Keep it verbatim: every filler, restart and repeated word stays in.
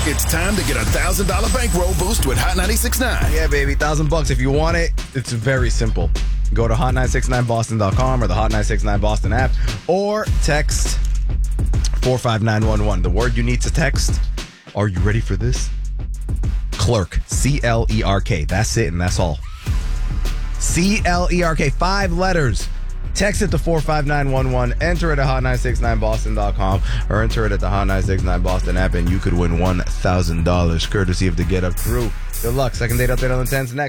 It's time to get a one thousand dollars bankroll boost with Hot ninety-six point nine. Yeah, baby, thousand bucks. If you want it, it's very simple. Go to hot nine six nine boston dot com or the Hot nine six nine Boston app, or text four five nine one one. The word you need to text, are you ready for this? Clerk. C L E R K. That's it, and that's all. C L E R K. Five letters. Text it to four five nine one one. Enter it at hot nine six nine boston dot com or enter it at the Hot nine six nine Boston app, and you could win one thousand dollars courtesy of the Get Up crew. Good luck. Second date update on the tens next.